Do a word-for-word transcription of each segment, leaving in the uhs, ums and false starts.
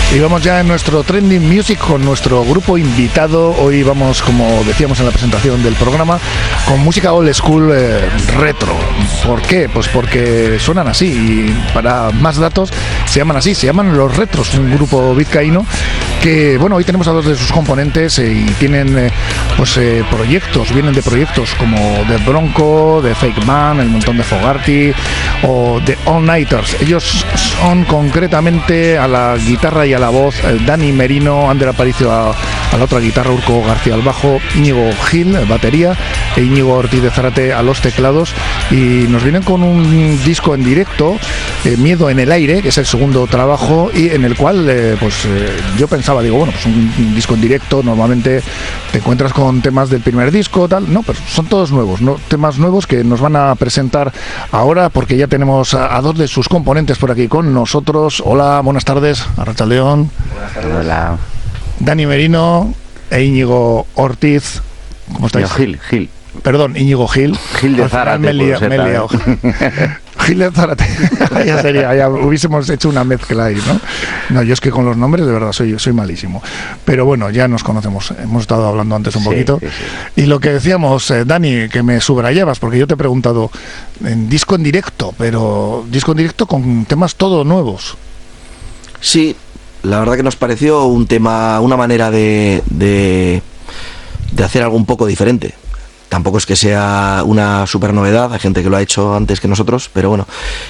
Y vamos ya en nuestro Trending Music con nuestro grupo invitado. Hoy vamos, como decíamos en la presentación del programa, con música old school eh, retro. ¿Por qué? Pues porque suenan así y para más datos se llaman así, se llaman Los Retros, un grupo vizcaíno que, bueno, hoy tenemos a dos de sus componentes eh, y tienen eh, pues eh, proyectos, vienen de proyectos como The Bronco, The Fake Man, El Montón de Fogarty o The All Nighters. Ellos son concretamente a la guitarra y a la voz eh, Dani Merino, Ander Aparicio a, a la otra guitarra, Urco García al bajo, Íñigo Gil, batería, e Íñigo Ortiz de Zárate a los teclados, y nos vienen con un disco en directo, eh, Miedo en el Aire, que es el segundo trabajo, y en el cual eh, pues eh, yo pensaba, digo, bueno, pues un, un disco en directo, normalmente te encuentras con temas del primer disco, tal, no, pero son todos nuevos, ¿no? Temas nuevos que nos van a presentar ahora, porque ya tenemos a, a dos de sus componentes por aquí con nosotros. Hola, buenas tardes, Arratsaldeon. Buenas tardes. Hola. Dani Merino e Íñigo Ortiz. ¿Cómo estáis? Yo, Gil, Gil. Perdón, Íñigo Gil. Gil de Zárate. Me he liado, me he liado. Gil de Zárate. Ya sería, ya hubiésemos hecho una mezcla ahí, ¿no? No, yo es que con los nombres de verdad soy, soy malísimo. Pero bueno, ya nos conocemos. Hemos estado hablando antes un Sí, poquito. sí, sí. Y lo que decíamos, eh, Dani, que me subrayabas, porque yo te he preguntado en disco en directo, pero disco en directo con temas todos nuevos. Sí, la verdad que nos pareció un tema, una manera de, de, de hacer algo un poco diferente. Tampoco es que sea una super novedad, hay gente que lo ha hecho antes que nosotros, pero bueno,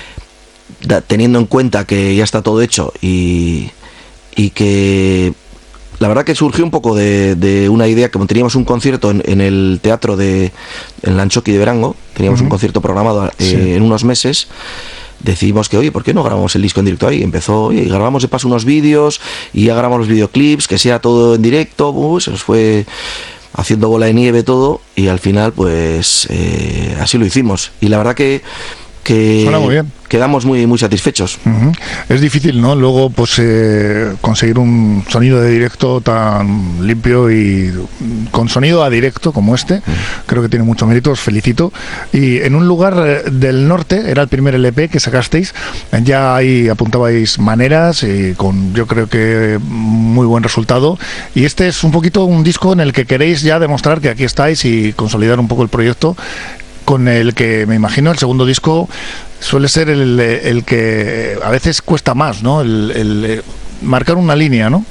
da, teniendo en cuenta que ya está todo hecho y, y que la verdad que surgió un poco de, de una idea, como teníamos un concierto en, en el teatro de en Lanchoqui de Verango, teníamos uh-huh. un concierto programado eh, sí. en unos meses. Decidimos que, oye, ¿por qué no grabamos el disco en directo ahí? Empezó, oye, y grabamos de paso unos vídeos y ya grabamos los videoclips, que sea todo en directo. Uh, se nos fue haciendo bola de nieve todo y al final pues eh, así lo hicimos. Y la verdad que, que suena muy bien. Quedamos muy muy satisfechos. Uh-huh. Es difícil, ¿no? Luego pues eh, conseguir un sonido de directo tan limpio y con sonido a directo como este, uh-huh. creo que tiene mucho mérito, os felicito. Y en un lugar del norte, era el primer L P que sacasteis, ya ahí apuntabais maneras y con, yo creo que muy buen resultado, y este es un poquito un disco en el que queréis ya demostrar que aquí estáis y consolidar un poco el proyecto, con el que me imagino el segundo disco suele ser el, el que a veces cuesta más, ¿no? El, el marcar una línea, ¿no?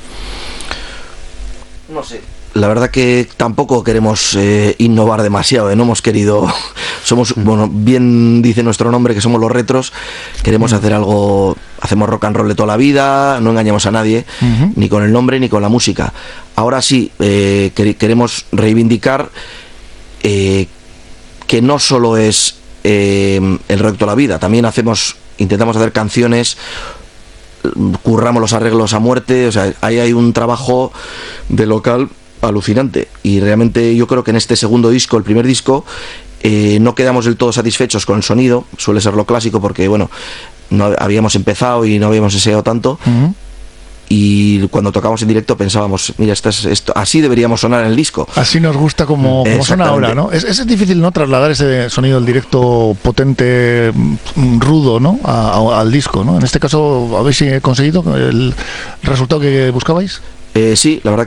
No sé. La verdad que tampoco queremos eh, innovar demasiado, ¿eh? No hemos querido, somos, bueno, bien dice nuestro nombre que somos los retros, queremos hacer algo, hacemos rock and roll de toda la vida, no engañamos a nadie, uh-huh. ni con el nombre ni con la música. Ahora sí, eh, queremos reivindicar eh, que no solo es eh, el rock de toda la vida, también hacemos, intentamos hacer canciones, curramos los arreglos a muerte, o sea, ahí hay un trabajo de local alucinante, y realmente yo creo que en este segundo disco, el primer disco, eh, no quedamos del todo satisfechos con el sonido, suele ser lo clásico porque bueno, no habíamos empezado y no habíamos ensayado tanto. Uh-huh. Y cuando tocamos en directo pensábamos, mira, esto es, esto, así deberíamos sonar en el disco. Así nos gusta como, como suena ahora, ¿no? Es, es difícil, ¿no?, trasladar ese sonido del directo potente, rudo, ¿no?, a, a, al disco, ¿no? En este caso, ¿habéis conseguido el resultado que buscabais? Eh, sí, la verdad